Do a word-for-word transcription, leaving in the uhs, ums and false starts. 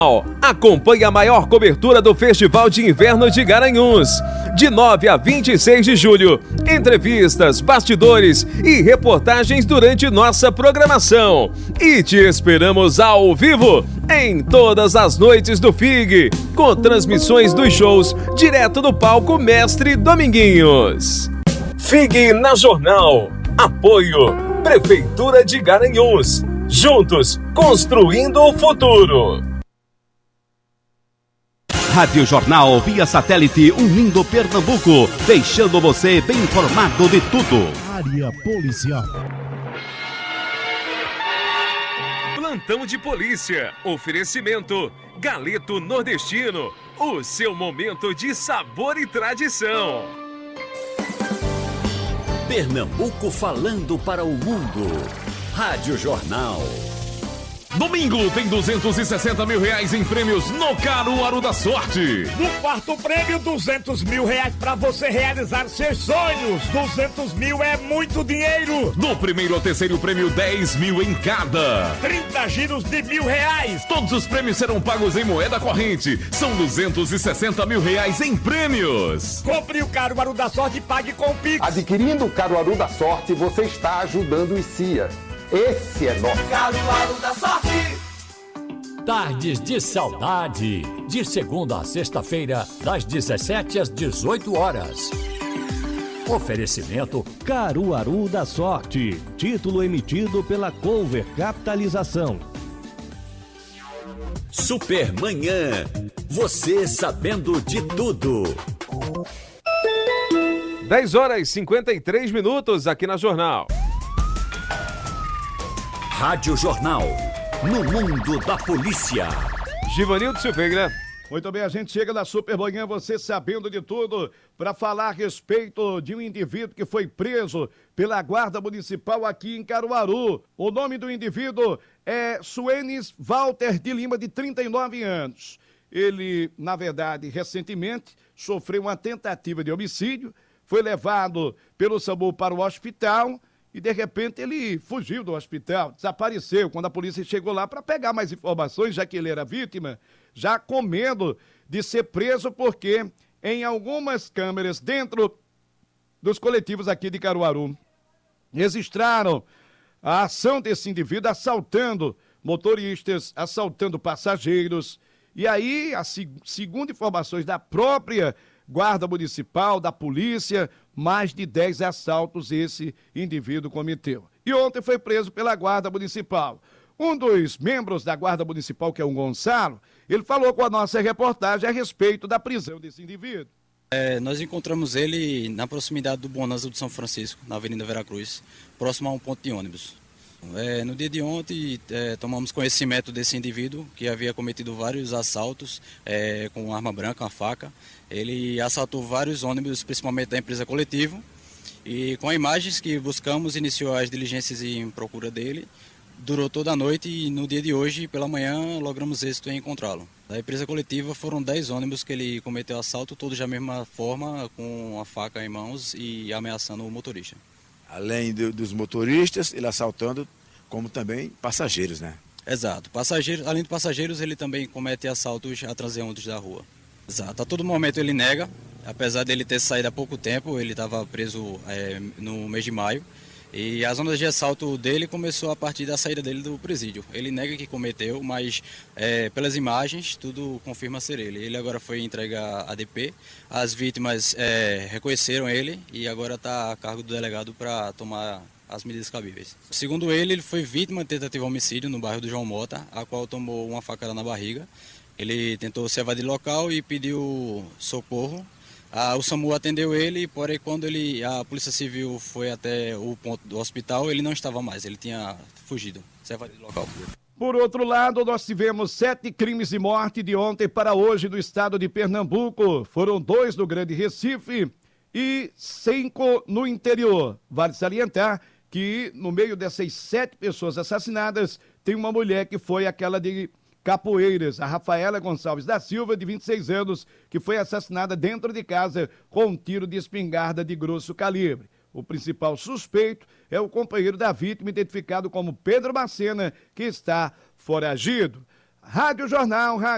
Acompanhe a maior cobertura do Festival de Inverno de Garanhuns, de nove a vinte e seis de julho. Entrevistas, bastidores e reportagens durante nossa programação. E te esperamos ao vivo em todas as noites do F I G, com transmissões dos shows direto do palco Mestre Dominguinhos. F I G na Jornal. Apoio Prefeitura de Garanhuns. Juntos, construindo o futuro. Rádio Jornal via satélite unindo Pernambuco, deixando você bem informado de tudo. Área policial. Plantão de polícia. Oferecimento Galeto Nordestino. O seu momento de sabor e tradição. Pernambuco falando para o mundo. Rádio Jornal. Domingo tem duzentos e sessenta mil reais em prêmios no Caruaru da Sorte. No quarto prêmio, duzentos mil reais para você realizar seus sonhos. duzentos mil é muito dinheiro. No primeiro ao terceiro prêmio, dez mil em cada. trinta giros de mil reais. Todos os prêmios serão pagos em moeda corrente. São duzentos e sessenta mil reais em prêmios. Compre o Caruaru da Sorte e pague com o Pix. Adquirindo o Caruaru da Sorte, você está ajudando os C I A. Esse é nosso Caruaru da Sorte. Tardes de Saudade, de segunda a sexta-feira, das dezessete às dezoito horas. Oferecimento Caruaru da Sorte, título emitido pela Cover Capitalização. Supermanhã, você sabendo de tudo. dez horas e cinquenta e três minutos aqui na Jornal. Rádio Jornal, no mundo da polícia. Givanildo Silveira. Muito bem, a gente chega na Supermanhã, você sabendo de tudo, para falar a respeito de um indivíduo que foi preso pela Guarda Municipal aqui em Caruaru. O nome do indivíduo é Suenes Walter de Lima, de trinta e nove anos. Ele, na verdade, recentemente sofreu uma tentativa de homicídio, foi levado pelo SAMU para o hospital. E, de repente, ele fugiu do hospital, desapareceu. Quando a polícia chegou lá para pegar mais informações, já que ele era vítima, já com medo de ser preso, porque em algumas câmeras dentro dos coletivos aqui de Caruaru registraram a ação desse indivíduo assaltando motoristas, assaltando passageiros. E aí, a, segundo informações da própria Guarda Municipal, da polícia, mais de dez assaltos esse indivíduo cometeu. E ontem foi preso pela Guarda Municipal. Um dos membros da Guarda Municipal, que é o Gonçalo, ele falou com a nossa reportagem a respeito da prisão desse indivíduo. É, nós encontramos ele na proximidade do Bonanza do São Francisco, na Avenida Veracruz, próximo a um ponto de ônibus. É, no dia de ontem, é, tomamos conhecimento desse indivíduo que havia cometido vários assaltos é, com arma branca, uma faca. Ele assaltou vários ônibus, principalmente da empresa Coletivo, e com imagens que buscamos, iniciou as diligências em procura dele. Durou toda a noite e no dia de hoje, pela manhã, logramos êxito em encontrá-lo. Da empresa Coletiva foram dez ônibus que ele cometeu assalto, todos da mesma forma, com a faca em mãos e ameaçando o motorista. Além do, dos motoristas, ele assaltando, como também passageiros, né? Exato. Passageiros, além de passageiros, ele também comete assaltos a transeuntes da rua. Exato. A todo momento ele nega, apesar dele ter saído há pouco tempo, ele estava preso é, no mês de maio. E as ondas de assalto dele começou a partir da saída dele do presídio. Ele nega que cometeu, mas é, pelas imagens tudo confirma ser ele. Ele agora foi entregue à A D P, as vítimas é, reconheceram ele e agora está a cargo do delegado para tomar as medidas cabíveis. Segundo ele, ele foi vítima de tentativa de homicídio no bairro do João Mota, a qual tomou uma facada na barriga. Ele tentou se evadir do local e pediu socorro. Ah, o SAMU atendeu ele, porém quando ele, a Polícia Civil foi até o ponto do hospital, ele não estava mais, ele tinha fugido, se evadido do local. Por outro lado, nós tivemos sete crimes de morte de ontem para hoje no estado de Pernambuco. Foram dois no Grande Recife e cinco no interior. Vale salientar que no meio dessas sete pessoas assassinadas, tem uma mulher que foi aquela de Capoeiras, a Rafaela Gonçalves da Silva, de vinte e seis anos, que foi assassinada dentro de casa com um tiro de espingarda de grosso calibre. O principal suspeito é o companheiro da vítima, identificado como Pedro Macena, que está foragido. Rádio Jornal, Rádio